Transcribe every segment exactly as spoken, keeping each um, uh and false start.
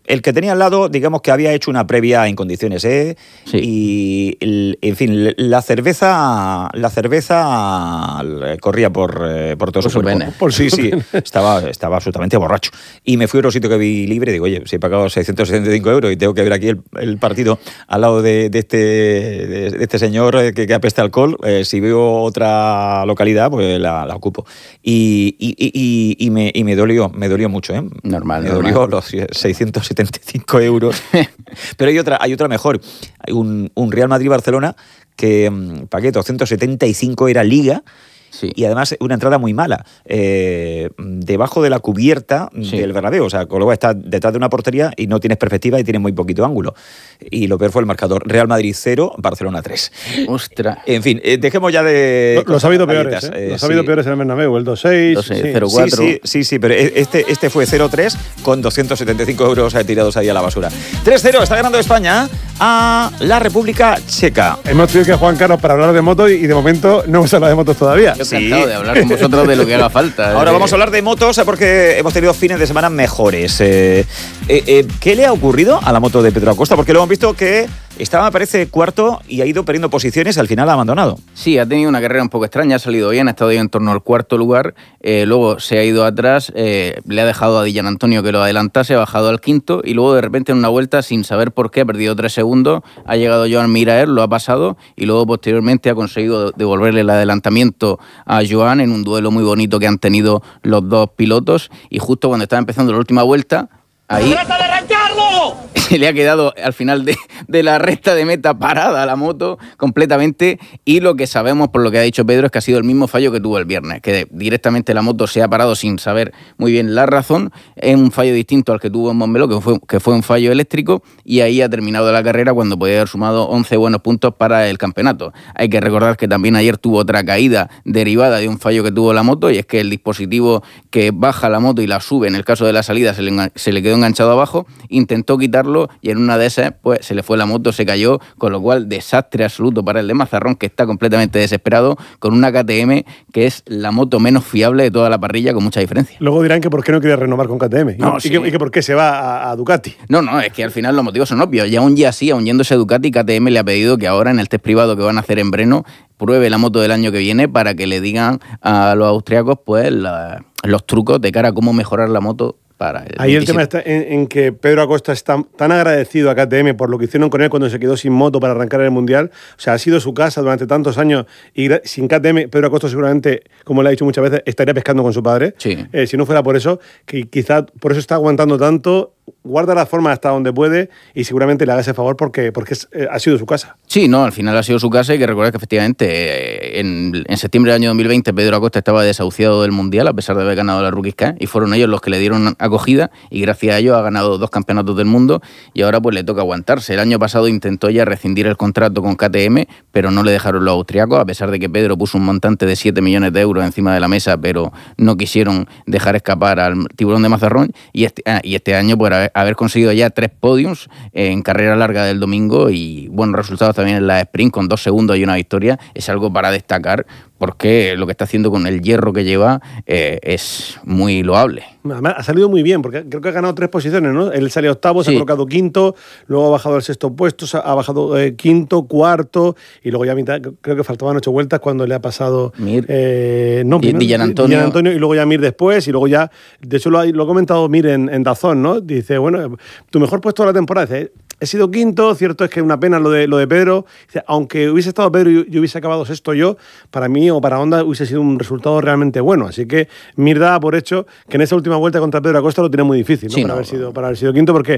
el que tenía al lado, digamos que había hecho una previa en condiciones, ¿eh? Sí. Y, el, en fin, la cerveza la cerveza corría por, eh, por todo por su cuerpo. Pene. Por sí, sí, estaba, estaba absolutamente borracho. Y me fui a otro sitio que vi libre y digo, oye, si he pagado seiscientos setenta y cinco euros y tengo que ver aquí el, el partido al lado de, de, este, de, de este señor que, que apesta alcohol, eh, si veo otra localidad, pues la, la ocupo. Y, y, y, y, me, y me dolió, me dolió mucho, ¿eh? Normal, Me normal. dolió los seiscientos setenta y cinco euros. Pero hay otra, hay otra mejor. Hay un, un Real Madrid-Barcelona que mmm, pagué doscientos setenta y cinco, era Liga. Sí. Y además una entrada muy mala, eh, debajo de la cubierta sí. del Bernabéu, o sea, con lo cual estás detrás de una portería y no tienes perspectiva y tienes muy poquito ángulo. Y lo peor fue el marcador, Real Madrid cero, Barcelona tres. Ostras. En fin, eh, dejemos ya de... Los ha habido peores, ¿eh? eh, Los ha habido sí. peores en el Bernabéu, el dos seis, cero cuatro. Sí, sí, sí, sí, pero este, este fue cero tres con doscientos setenta y cinco euros tirados ahí a la basura. tres cero, está ganando España a la República Checa. Hemos tenido que Juan Carlos para hablar de motos y de momento no hemos hablado de motos todavía. Yo he encantado de hablar con vosotros de lo que haga falta. Ahora vamos a hablar de motos porque hemos tenido fines de semana mejores. Eh, eh, eh, ¿Qué le ha ocurrido a la moto de Pedro Acosta? Porque lo hemos visto que estaba, me parece, cuarto y ha ido perdiendo posiciones, al final ha abandonado. Sí, ha tenido una carrera un poco extraña, ha salido bien, ha estado ahí en torno al cuarto lugar, eh, luego se ha ido atrás, eh, le ha dejado a Dillan Antonio que lo adelantase, ha bajado al quinto y luego de repente en una vuelta, sin saber por qué, ha perdido tres segundos, ha llegado Joan Mir, lo ha pasado y luego posteriormente ha conseguido devolverle el adelantamiento a Joan en un duelo muy bonito que han tenido los dos pilotos y justo cuando estaba empezando la última vuelta, ahí... ¡Trata de arrancarlo! Se le ha quedado al final de, de la recta de meta parada la moto completamente y lo que sabemos por lo que ha dicho Pedro es que ha sido el mismo fallo que tuvo el viernes, que directamente la moto se ha parado sin saber muy bien la razón, es un fallo distinto al que tuvo en Montmeló, que fue, que fue un fallo eléctrico y ahí ha terminado la carrera cuando podía haber sumado once buenos puntos para el campeonato. Hay que recordar que también ayer tuvo otra caída derivada de un fallo que tuvo la moto y es que el dispositivo que baja la moto y la sube, en el caso de la salida se le, se le quedó enganchado abajo, intentó quitarlo y en una de esas pues se le fue la moto, se cayó, con lo cual desastre absoluto para el de Mazarrón, que está completamente desesperado con una K T M que es la moto menos fiable de toda la parrilla con mucha diferencia. Luego dirán que por qué no quiere renovar con K T M no, y, sí. que, y que por qué se va a, a Ducati. No, no, es que al final los motivos son obvios y aún ya así, aún yéndose a Ducati, K T M le ha pedido que ahora en el test privado que van a hacer en Brno pruebe la moto del año que viene para que le digan a los austriacos pues la, los trucos de cara a cómo mejorar la moto. Para el Ahí el tema está en, en que Pedro Acosta está tan agradecido a K T M por lo que hicieron con él cuando se quedó sin moto para arrancar el Mundial. O sea, ha sido su casa durante tantos años y sin K T M, Pedro Acosta seguramente, como le ha dicho muchas veces, estaría pescando con su padre. Sí. Eh, si no fuera por eso, que quizá por eso está aguantando tanto, guarda la forma hasta donde puede y seguramente le haga ese favor porque, porque es, eh, ha sido su casa. Sí, no, al final ha sido su casa y que recordar que efectivamente eh, en, en septiembre del año dos mil veinte Pedro Acosta estaba desahuciado del Mundial a pesar de haber ganado la Rookies Cup y fueron ellos los que le dieron acogida y gracias a ello ha ganado dos campeonatos del mundo y ahora pues le toca aguantarse. El año pasado intentó ya rescindir el contrato con K T M, pero no le dejaron los austriacos, a pesar de que Pedro puso un montante de siete millones de euros encima de la mesa, pero no quisieron dejar escapar al tiburón de Mazarrón y este, ah, y este año por haber, haber conseguido ya tres podiums en carrera larga del domingo y buenos resultados también en la sprint con dos segundos y una victoria, es algo para destacar porque lo que está haciendo con el hierro que lleva eh, es muy loable. Además, ha salido muy bien, porque creo que ha ganado tres posiciones, ¿no? Él salió octavo, sí. Se ha colocado quinto, luego ha bajado al sexto puesto, ha bajado eh, quinto, cuarto, y luego ya a mitad, creo que faltaban ocho vueltas cuando le ha pasado... Mir. Eh, no, y Dillan Antonio. Dillan Antonio, y luego ya Mir después, y luego ya... De hecho, lo ha, lo ha comentado Mir en, en Dazón, ¿no? Dice, bueno, tu mejor puesto de la temporada, dice, he sido quinto, cierto es que es una pena lo de, lo de Pedro, dice, aunque hubiese estado Pedro y yo hubiese acabado sexto yo, para mí o para Honda hubiese sido un resultado realmente bueno. Así que Mir da por hecho que en esa última vuelta contra Pedro Acosta lo tiene muy difícil, ¿no? Sí, para, no. Haber sido, para haber sido quinto, porque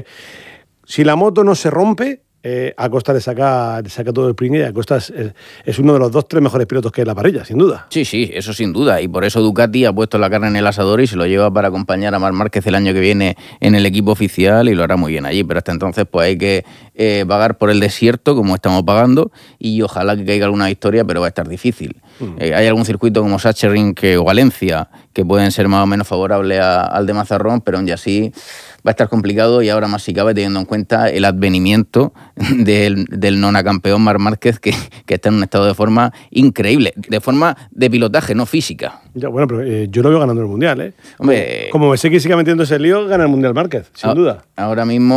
si la moto no se rompe, eh, Acosta le saca, le saca todo el pringue y Acosta es, es, es uno de los dos, tres mejores pilotos que hay en la parrilla, sin duda. Sí, sí, eso sin duda. Y por eso Ducati ha puesto la carne en el asador y se lo lleva para acompañar a Marc Márquez el año que viene en el equipo oficial y lo hará muy bien allí. Pero hasta entonces pues hay que eh, pagar por el desierto como estamos pagando y ojalá que caiga alguna victoria, pero va a estar difícil. Mm. Eh, hay algún circuito como Sachsenring que, o Valencia que pueden ser más o menos favorables a, al de Mazarrón, pero aún así va a estar complicado y ahora más si cabe teniendo en cuenta el advenimiento del, del nonacampeón Marc Márquez que, que está en un estado de forma increíble, de forma de pilotaje, no física. Ya, bueno, pero eh, yo lo veo ganando el Mundial, ¿eh? Hombre, como, como me sé que siga metiendo ese lío, gana el Mundial Márquez, sin a, duda. Ahora mismo